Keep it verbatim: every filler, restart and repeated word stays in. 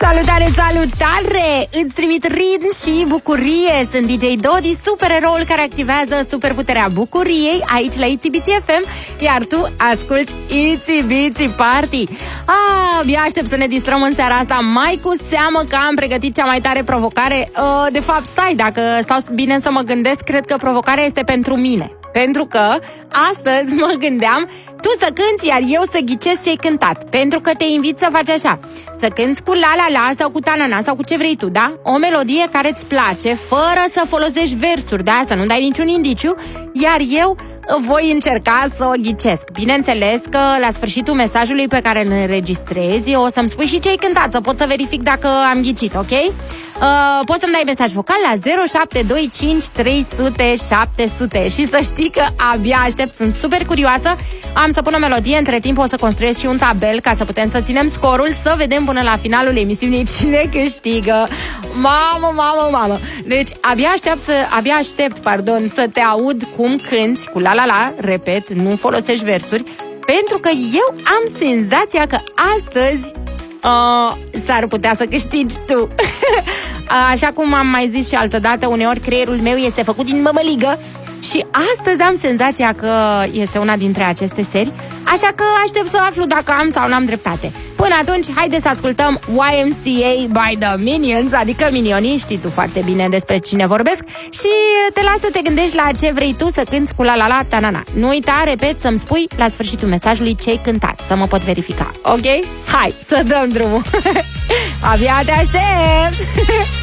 Salutare, salutare! Îți trimit ritm și bucurie. Sunt D J Dodi, supereroul care activează superputerea bucuriei aici la Itsy Bitsy F M, iar tu asculti Itsy Bitsy Party. Ah, abia aștept să ne distrăm în seara asta, mai cu seamă că am pregătit cea mai tare provocare. Uh, de fapt, stai, dacă stau bine să mă gândesc, cred că provocarea este pentru mine. Pentru că astăzi mă gândeam tu să cânti, iar eu să ghicesc ce-ai cântat. Pentru că te invit să faci așa: să cânti cu la la la sau cu tanana sau cu ce vrei tu, da? O melodie care îți place, fără să folosești versuri, da? Să nu dai niciun indiciu. Iar eu voi încerca să o ghicesc. Bineînțeles că la sfârșitul mesajului pe care îl înregistrezi o să-mi spui și ce ai cântat, să pot să verific dacă am ghicit, ok? Uh, poți să-mi dai mesaj vocal la zero șapte doi cinci trei zero zero șapte zero zero. Și să știi că abia aștept, sunt super curioasă. Am să pun o melodie, între timp o să construiesc și un tabel ca să putem să ținem scorul, să vedem până la finalul emisiunii cine câștigă. Mamă, mamă, mamă. Deci abia aștept să, abia aștept, pardon, să te aud cum cânti cu la la la, repet, nu folosești versuri, pentru că eu am senzația că astăzi uh, s-ar putea să câștigi tu. Așa cum am mai zis și altădată, uneori creierul meu este făcut din mămăligă și astăzi am senzația că este una dintre aceste seri, așa că aștept să aflu dacă am sau n-am dreptate. Până atunci, haide să ascultăm Y M C A by the Minions, adică Minionii, știi tu foarte bine despre cine vorbesc, și te las să te gândești la ce vrei tu să cânti cu la la la tanana. Nu uita, repet, să-mi spui la sfârșitul mesajului ce-ai cântat, să mă pot verifica, ok? Hai, să dăm drumul! Abia te aștept!